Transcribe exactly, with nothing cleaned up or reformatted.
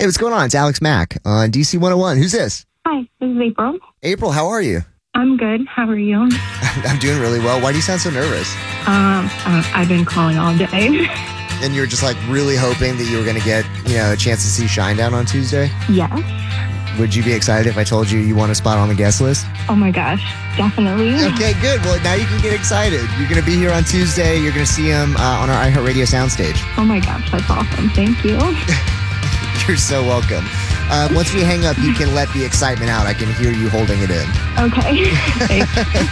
Hey, what's going on? It's Alex Mack on D C one oh one. Who's this? Hi, this is April. April, how are you? I'm good. How are you? I'm doing really well. Why do you sound so nervous? Um, uh, I've been calling all day. And you were just like really hoping that you were going to get, you know, a chance to see Shinedown on Tuesday? Yes. Would you be excited if I told you you want a spot on the guest list? Oh my gosh, definitely. Okay, good. Well, now you can get excited. You're going to be here on Tuesday. You're going to see him uh, on our iHeartRadio soundstage. Oh my gosh, that's awesome. Thank you. You're so welcome. Uh, once we hang up, you can let the excitement out. I can hear you holding it in. Okay. Thanks.